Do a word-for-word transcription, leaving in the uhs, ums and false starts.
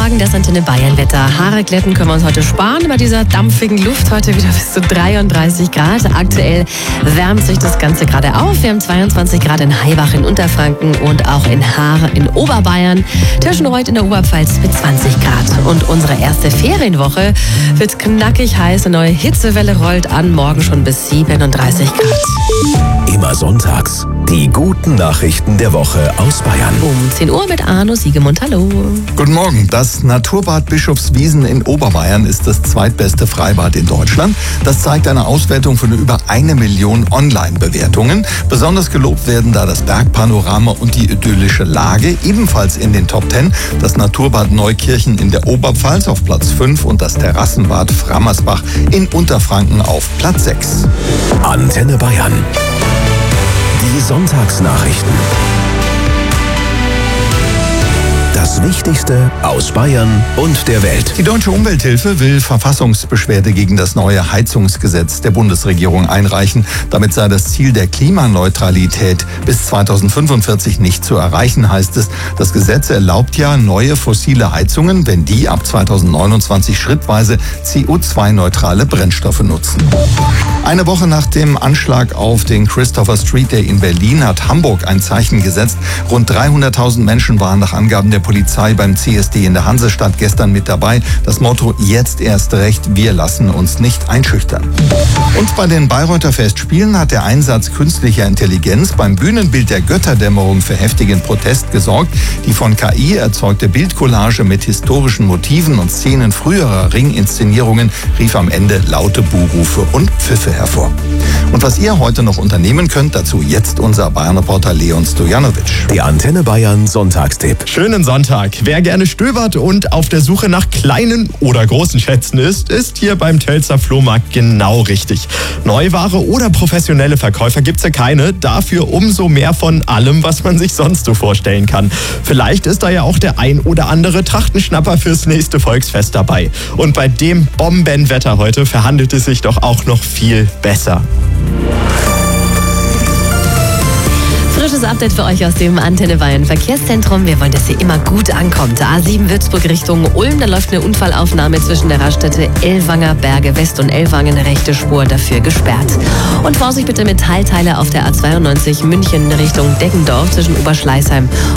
Morgen, das Antenne Bayern Wetter. Haare glätten können wir uns heute sparen bei dieser dampfigen Luft. Heute wieder bis zu dreiunddreißig Grad. Aktuell wärmt sich das Ganze gerade auf. Wir haben zweiundzwanzig Grad in Haibach in Unterfranken und auch in Haar in Oberbayern. Tirschenreuth in der Oberpfalz mit zwanzig Grad. Und unsere erste Ferienwoche wird knackig heiß. Eine neue Hitzewelle rollt an. Morgen schon bis siebenunddreißig Grad. Immer sonntags die guten Nachrichten der Woche aus Bayern. Um zehn Uhr mit Arno Siegemund. Hallo. Guten Morgen. Das Naturbad Bischofswiesen in Oberbayern ist das zweitbeste Freibad in Deutschland. Das zeigt eine Auswertung von über eine Million Online-Bewertungen. Besonders gelobt werden da das Bergpanorama und die idyllische Lage. Ebenfalls in den Top Ten das Naturbad Neukirchen in der Oberpfalz auf Platz fünf und das Terrassenbad Frammersbach in Unterfranken auf Platz sechs. Antenne Bayern. Die Sonntagsnachrichten. Das Wichtigste aus Bayern und der Welt. Die Deutsche Umwelthilfe will Verfassungsbeschwerde gegen das neue Heizungsgesetz der Bundesregierung einreichen. Damit sei das Ziel der Klimaneutralität bis zweitausendfünfundvierzig nicht zu erreichen, heißt es. Das Gesetz erlaubt ja neue fossile Heizungen, wenn die ab zweitausendneunundzwanzig schrittweise C O zwei neutrale Brennstoffe nutzen. Eine Woche nach dem Anschlag auf den Christopher Street Day in Berlin hat Hamburg ein Zeichen gesetzt. Rund dreihunderttausend Menschen waren nach Angaben der Polizei beim C S D in der Hansestadt gestern mit dabei. Das Motto: Jetzt erst recht, wir lassen uns nicht einschüchtern. Und bei den Bayreuther Festspielen hat der Einsatz künstlicher Intelligenz beim Bühnenbild der Götterdämmerung für heftigen Protest gesorgt. Die von K I erzeugte Bildcollage mit historischen Motiven und Szenen früherer Ringinszenierungen rief am Ende laute Buhrufe und Pfiffe hervor. Und was ihr heute noch unternehmen könnt, dazu jetzt unser Bayern-Reporter Leon Stojanovic. Die Antenne Bayern Sonntagstipp. Schönen Sonntag. Wer gerne stöbert und auf der Suche nach kleinen oder großen Schätzen ist, ist hier beim Tölzer Flohmarkt genau richtig. Neuware oder professionelle Verkäufer gibt's ja keine, dafür umso mehr von allem, was man sich sonst so vorstellen kann. Vielleicht ist da ja auch der ein oder andere Trachtenschnapper fürs nächste Volksfest dabei. Und bei dem Bombenwetter heute verhandelt es sich doch auch noch viel besser. Frisches Update für euch aus dem Antenne Bayern Verkehrszentrum. Wir wollen, dass ihr immer gut ankommt. A sieben Würzburg Richtung Ulm, da läuft eine Unfallaufnahme zwischen der Raststätte Ellwanger Berge West und Ellwangen, rechte Spur dafür gesperrt. Und Vorsicht bitte mit Teilteile auf der A zweiundneunzig München Richtung Deggendorf zwischen Oberschleißheim